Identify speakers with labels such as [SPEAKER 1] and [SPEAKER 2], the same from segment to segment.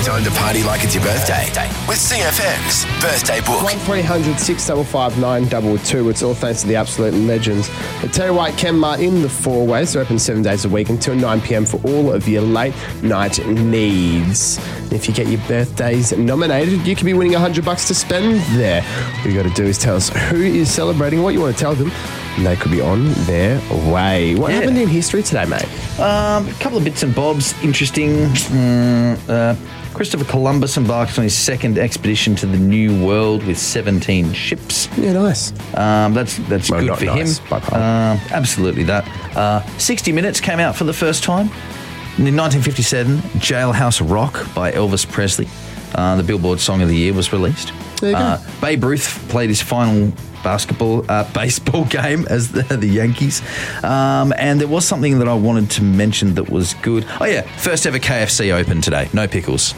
[SPEAKER 1] Time to party like it's your birthday with CFM's Birthday Book.
[SPEAKER 2] 1300 655 922. It's all thanks to the absolute legends at Terry White Kenmart in the Four Ways. They're open 7 days a week until 9 p.m. for all of your late night needs. And if you get your birthdays nominated, you could be winning $100 to spend there. All you got to do is tell us who is celebrating, what you want to tell them, and they could be on their way. What happened in history today, mate?
[SPEAKER 3] A couple of bits and bobs. Interesting. Christopher Columbus embarked on his second expedition to the New World with 17 ships.
[SPEAKER 2] Yeah, nice.
[SPEAKER 3] That's
[SPEAKER 2] Well,
[SPEAKER 3] good
[SPEAKER 2] not
[SPEAKER 3] for
[SPEAKER 2] nice,
[SPEAKER 3] him.
[SPEAKER 2] but
[SPEAKER 3] Absolutely that. 60 Minutes came out for the first time. In 1957, Jailhouse Rock by Elvis Presley, the Billboard Song of the Year, was released.
[SPEAKER 2] There you go.
[SPEAKER 3] Babe Ruth played his final baseball game as the Yankees. And there was something that I wanted to mention that was good. Oh, yeah, first ever KFC open today. No pickles.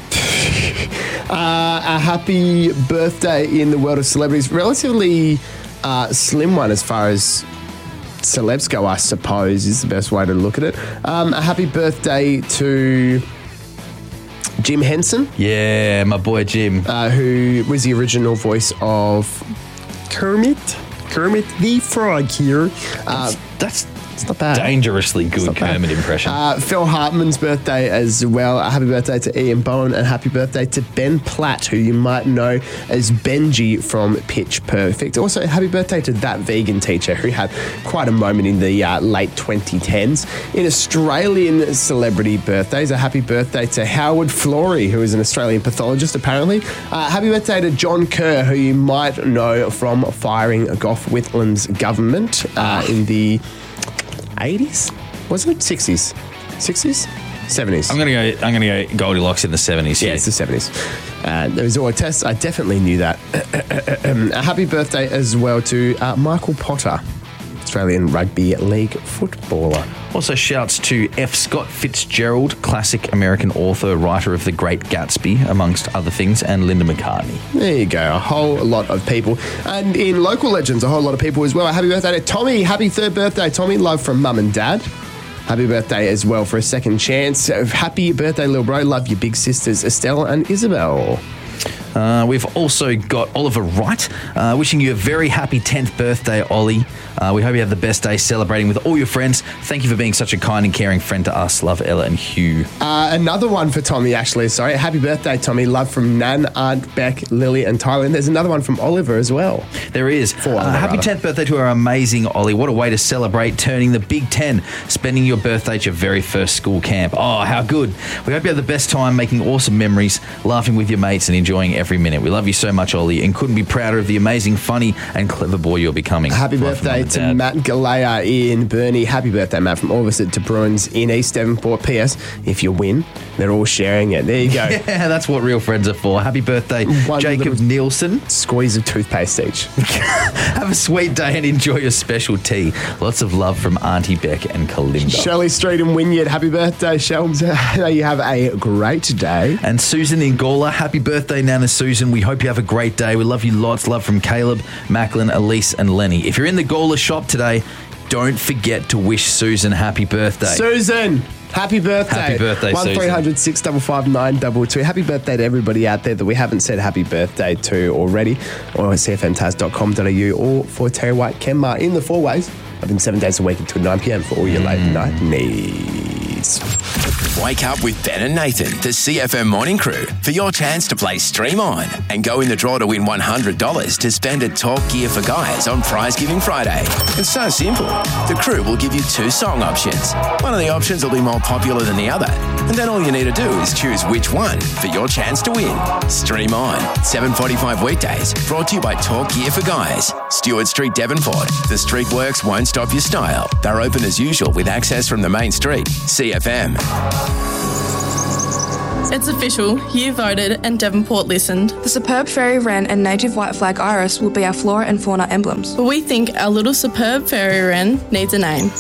[SPEAKER 2] A happy birthday in the world of celebrities. Relatively slim one as far as celebs go, I suppose, is the best way to look at it. A happy birthday to Jim Henson.
[SPEAKER 3] Yeah, my boy Jim.
[SPEAKER 2] Who was the original voice of Kermit the Frog here.
[SPEAKER 3] That's
[SPEAKER 2] It's not bad.
[SPEAKER 3] dangerously good Kermit impression.
[SPEAKER 2] Phil Hartman's birthday as well. Happy birthday to Ian Bowen and happy birthday to Ben Platt, who you might know as Benji from Pitch Perfect. Also, happy birthday to that vegan teacher who had quite a moment in the late 2010s. In Australian celebrity birthdays, a happy birthday to Howard Florey, who is an Australian pathologist apparently. Happy birthday to John Kerr, who you might know from firing Gough Whitlam's government in the 80s? Was it 60s? 70s?
[SPEAKER 3] I'm gonna go Goldilocks in the 70s.
[SPEAKER 2] Yeah, it's the 70s. There was all a test. I definitely knew that. A happy birthday as well to Michael Potter, Australian Rugby League footballer.
[SPEAKER 3] Also shouts to F. Scott Fitzgerald, classic American author, writer of The Great Gatsby, amongst other things, and Linda McCartney.
[SPEAKER 2] There you go. A whole lot of people. And in local legends, a whole lot of people as well. A happy birthday to Tommy. Happy third birthday, Tommy. Love from Mum and Dad. Happy birthday as well for a second chance. Happy birthday, little bro. Love your big sisters, Estelle and Isabel.
[SPEAKER 3] We've also got Oliver Wright, wishing you a very happy 10th birthday, Ollie. We hope you have the best day celebrating with all your friends. Thank you for being such a kind and caring friend to us. Love, Ella and Hugh.
[SPEAKER 2] Another one for Tommy, actually. Sorry. Happy birthday, Tommy. Love from Nan, Aunt, Beck, Lily and Tyler. And there's another one from Oliver as well.
[SPEAKER 3] There is. Happy 10th birthday to our amazing Ollie. What a way to celebrate turning the Big 10, spending your birthday at your very first school camp. Oh, how good. We hope you have the best time making awesome memories, laughing with your mates and enjoying every minute. We love you so much, Ollie, and couldn't be prouder of the amazing, funny and clever boy you're becoming.
[SPEAKER 2] Happy birthday to Matt Galea in Burnie. Happy birthday, Matt, from all of us at De Bruins in East Devonport. P.S. If you win, they're all sharing it. There you go.
[SPEAKER 3] Yeah, that's what real friends are for. Happy birthday, Jacob Nielsen.
[SPEAKER 2] Squeeze of toothpaste each.
[SPEAKER 3] Have a sweet day and enjoy your special tea. Lots of love from Auntie Beck and Kalinda.
[SPEAKER 2] Shelley Street in Wynyard. Happy birthday, Shelms. You have a great day.
[SPEAKER 3] And Susan in Gawler. Happy birthday, Nana Susan. We hope you have a great day. We love you lots. Love from Caleb, Macklin, Elise and Lenny. If you're in the Gawler shop today, don't forget to wish Susan happy birthday.
[SPEAKER 2] Susan! Happy birthday.
[SPEAKER 3] Happy birthday,
[SPEAKER 2] 1300 655 922. Happy birthday to everybody out there that we haven't said happy birthday to already, or at cfmtaz.com.au, or for Terry White Kenmart in the Four Ways. I've been 7 days a week until 9 p.m. for all your late night needs.
[SPEAKER 1] Wake up with Ben and Nathan, the CFM Morning Crew, for your chance to play Stream On and go in the draw to win $100 to spend at Talk Gear for Guys on Prize Giving Friday. It's so simple. The crew will give you 2 song options. One of the options will be more popular than the other, and then all you need to do is choose which one for your chance to win. Stream On, 7:45 weekdays, brought to you by Talk Gear for Guys, Stewart Street, Devonport. The street works won't stop your style. They're open as usual with access from the main street. CFM.
[SPEAKER 4] It's official. You voted and Devonport listened.
[SPEAKER 5] The superb fairy wren and native white flag iris will be our flora and fauna emblems.
[SPEAKER 4] But we think our little superb fairy wren needs a name.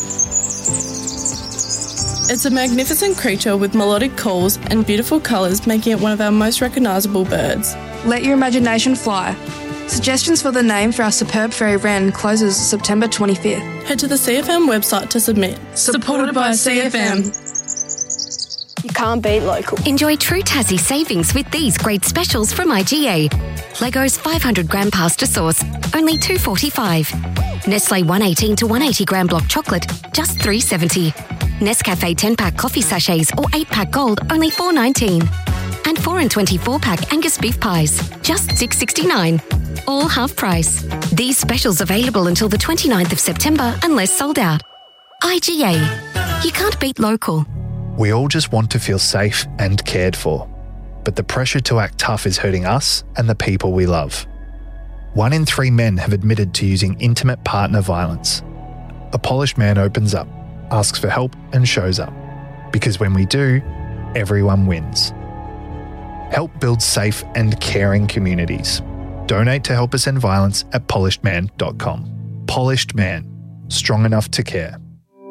[SPEAKER 4] It's a magnificent creature with melodic calls and beautiful colours, making it one of our most recognisable birds.
[SPEAKER 5] Let your imagination fly. Suggestions for the name for our superb fairy wren closes September 25th.
[SPEAKER 4] Head to the CFM website to submit.
[SPEAKER 5] Supported by CFM.
[SPEAKER 6] You can't beat local.
[SPEAKER 7] Enjoy true Tassie savings with these great specials from IGA. Leggo's 500 gram pasta sauce, only $2.45. Nestle 118 to 180 gram block chocolate, just $3.70. Nescafe 10-pack coffee sachets or 8-pack gold, only $4.19. And 4 and 24-pack Angus beef pies, just $6.69. All half price. These specials available until the 29th of September unless sold out. IGA. You can't beat local.
[SPEAKER 8] We all just want to feel safe and cared for. But the pressure to act tough is hurting us and the people we love. 1 in 3 men have admitted to using intimate partner violence. A polished man opens up, asks for help and shows up. Because when we do, everyone wins. Help build safe and caring communities. Donate to Help Us End Violence at polishedman.com. Polished Man. Strong enough to care.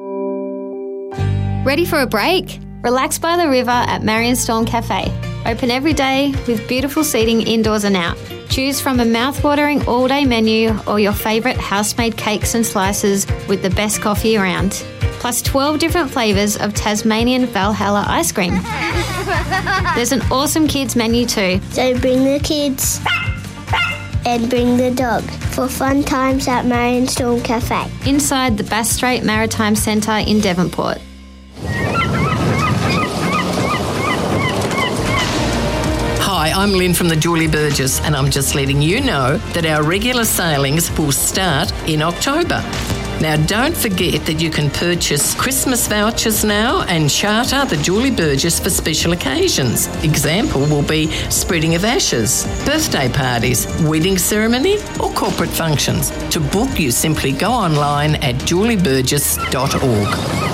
[SPEAKER 9] Ready for a break? Relax by the river at Marion Storm Cafe. Open every day with beautiful seating indoors and out. Choose from a mouth-watering all-day menu or your favourite house-made cakes and slices with the best coffee around. Plus 12 different flavours of Tasmanian Valhalla ice cream. There's an awesome kids menu too.
[SPEAKER 10] So bring the kids and bring the dog for fun times at Marion Storm Cafe.
[SPEAKER 9] Inside the Bass Strait Maritime Centre in Devonport.
[SPEAKER 11] Hi, I'm Lynn from the Julie Burgess, and I'm just letting you know that our regular sailings will start in October. Now, don't forget that you can purchase Christmas vouchers now and charter the Julie Burgess for special occasions. Example will be spreading of ashes, birthday parties, wedding ceremony or corporate functions. To book, you simply go online at julieburgess.org.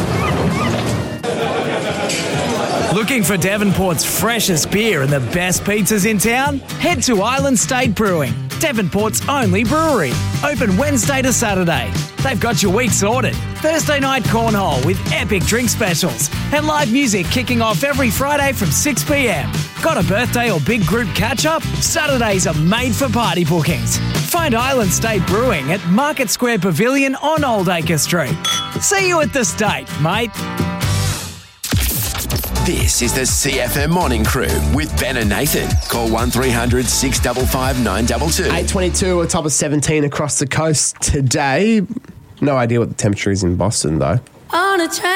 [SPEAKER 12] Looking for Devonport's freshest beer and the best pizzas in town? Head to Island State Brewing, Devonport's only brewery. Open Wednesday to Saturday. They've got your week sorted. Thursday night cornhole with epic drink specials and live music kicking off every Friday from 6 p.m. Got a birthday or big group catch-up? Saturdays are made for party bookings. Find Island State Brewing at Market Square Pavilion on Old Acre Street. See you at the State, mate.
[SPEAKER 1] This is the CFM Morning Crew with Ben and Nathan. Call 1300 655 922.
[SPEAKER 2] 8:22, a top of 17 across the coast today. No idea what the temperature is in Boston, though.
[SPEAKER 11] On a train.